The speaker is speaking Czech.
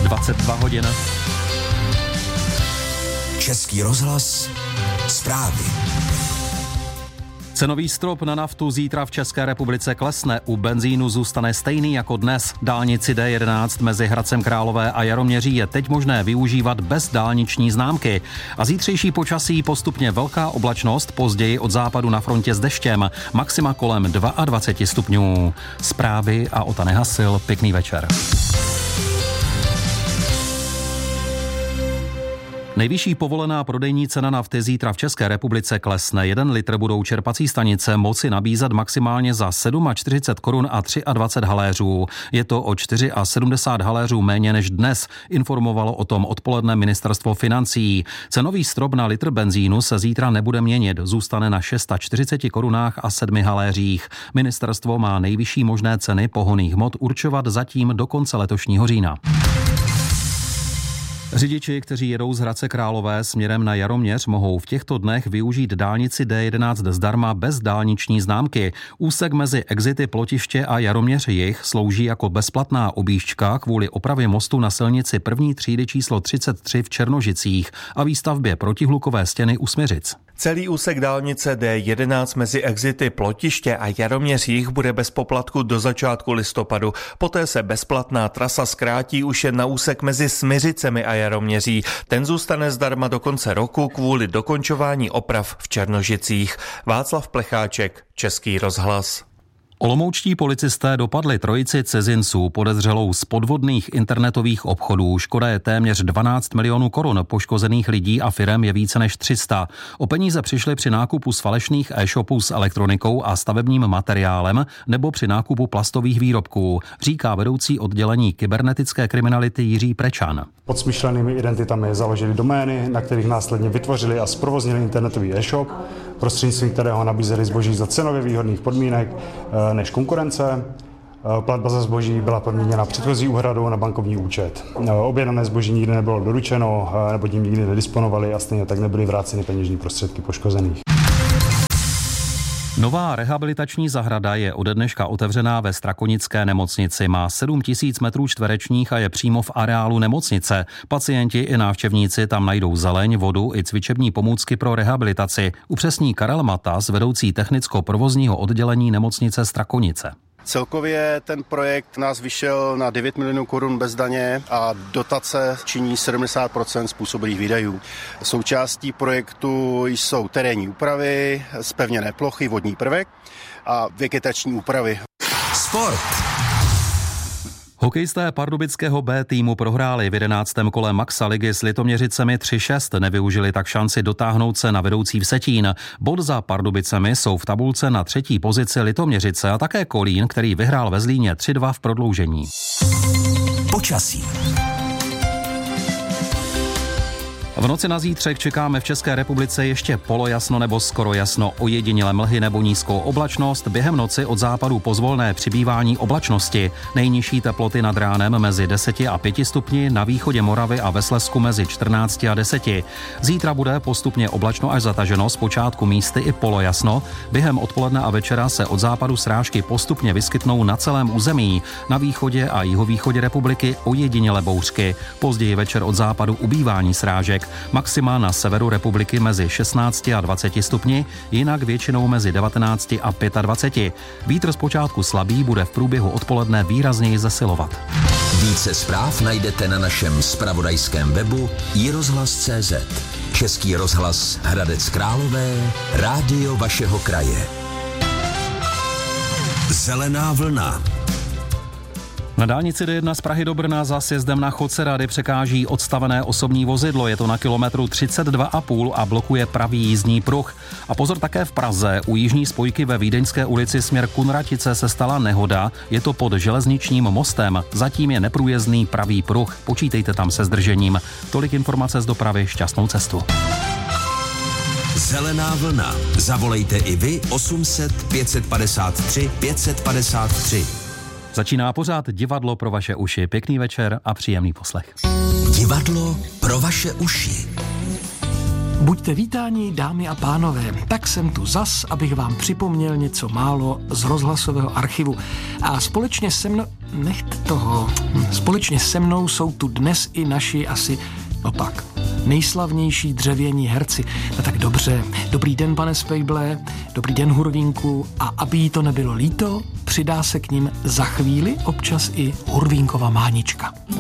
22 hodin. Český rozhlas, zprávy. Cenový strop na naftu zítra v České republice klesne, u benzínu zůstane stejný jako dnes. Dálnici D11 mezi Hradcem Králové a Jaroměří je teď možné využívat bez dálniční známky. A zítřejší počasí postupně velká oblačnost, později od západu na frontě s deštěm, maxima kolem 22 stupňů. Zprávy a Ota Nehasil, pěkný večer. Nejvyšší povolená prodejní cena nafty zítra v České republice klesne. 1 litr budou čerpací stanice moci nabízet maximálně za 47 korun a 23 haléřů. Je to o 74 haléřů méně než dnes, informovalo o tom odpoledne ministerstvo financí. Cenový strop na litr benzínu se zítra nebude měnit, zůstane na 640 korunách a 7 haléřích. Ministerstvo má nejvyšší možné ceny pohonných hmot určovat zatím do konce letošního října. Řidiči, kteří jedou z Hradce Králové směrem na Jaroměř, mohou v těchto dnech využít dálnici D11 zdarma bez dálniční známky. Úsek mezi exity Plotiště a Jaroměř Jih slouží jako bezplatná objížďka kvůli opravě mostu na silnici první třídy číslo 33 v Černožicích a výstavbě protihlukové stěny u Smiřic. Celý úsek dálnice D11 mezi exity Plotiště a Jaroměř Jih bude bez poplatku do začátku listopadu. Poté se bezplatná trasa zkrátí už jen na úsek mezi Smiřicemi a Jaroměří. Ten zůstane zdarma do konce roku kvůli dokončování oprav v Černožicích. Václav Plecháček, Český rozhlas. Olomoučtí policisté dopadli trojici cizinců podezřelou z podvodných internetových obchodů. Škoda je téměř 12 milionů korun, poškozených lidí a firem je více než 300. O peníze přišli při nákupu z falešných e-shopů s elektronikou a stavebním materiálem nebo při nákupu plastových výrobků, říká vedoucí oddělení kybernetické kriminality Jiří Prečan. Pod smyšlenými identitami založili domény, na kterých následně vytvořili a zprovoznili internetový e-shop, prostřednictvím kterého nabízeli zboží za cenově výhodných podmínek než konkurence. Platba za zboží byla podmíněna předchozí úhradou na bankovní účet. Objednané zboží nikdy nebylo doručeno, nebo tím nikdy nedisponovali a stejně tak nebyly vráceny peněžní prostředky poškozených. Nová rehabilitační zahrada je ode dneška otevřená ve Strakonické nemocnici. Má 7 000 metrů čtverečních a je přímo v areálu nemocnice. Pacienti i návštěvníci tam najdou zeleň, vodu i cvičební pomůcky pro rehabilitaci. Upřesní Karel Matas, vedoucí technicko-provozního oddělení nemocnice Strakonice. Celkově ten projekt nás vyšel na 9 milionů korun bez daně a dotace činí 70% způsobilých výdajů. Součástí projektu jsou terénní úpravy, zpevněné plochy, vodní prvek a vegetační úpravy. Sport. Hokejisté pardubického B týmu prohráli v 11. kole Maxa ligy s Litoměřicemi 3-6, nevyužili tak šanci dotáhnout se na vedoucí Vsetín. Bod za Pardubicemi jsou v tabulce na 3. pozici Litoměřice a také Kolín, který vyhrál ve Zlíně 3-2 v prodloužení. Počasí. V noci na zítřek čekáme v České republice ještě polojasno nebo skoro jasno, ojediněle mlhy nebo nízkou oblačnost. Během noci od západu pozvolné přibývání oblačnosti. Nejnižší teploty nad ránem mezi 10 a 5 stupni, na východě Moravy a ve Slezsku mezi 14 a 10. Zítra bude postupně oblačno až zataženo, zpočátku místy i polojasno. Během odpoledne a večera se od západu srážky postupně vyskytnou na celém území. Na východě a jihovýchodě republiky ojediněle bouřky. Později večer od západu ubývání srážek. Maxima na severu republiky mezi 16 a 20 stupni, jinak většinou mezi 19 a 25. Vítr zpočátku slabý, bude v průběhu odpoledne výrazněji zesilovat. Více zpráv najdete na našem zpravodajském webu iRozhlas.cz. Český rozhlas Hradec Králové, rádio vašeho kraje. Zelená vlna. Na dálnici D1 z Prahy do Brna za sjezdem na Chodcerady překáží odstavené osobní vozidlo. Je to na kilometru 32,5 a blokuje pravý jízdní pruh. A pozor, také v Praze. U jižní spojky ve Vídeňské ulici směr Kunratice se stala nehoda. Je to pod železničním mostem. Zatím je neprůjezdný pravý pruh. Počítejte tam se zdržením. Tolik informace z dopravy, šťastnou cestu. Zelená vlna. Zavolejte i vy 800 553 553. Začíná pořád Divadlo pro vaše uši. Pěkný večer a příjemný poslech. Divadlo pro vaše uši. Buďte vítáni, dámy a pánové, tak jsem tu zas, abych vám připomněl něco málo z rozhlasového archivu. A společně se mnou jsou tu dnes i naši asi nejslavnější dřevění herci. No tak dobře, dobrý den, pane Spejble, dobrý den, Hurvínku, a aby jí to nebylo líto, přidá se k ním za chvíli občas i Hurvínkova Mánička.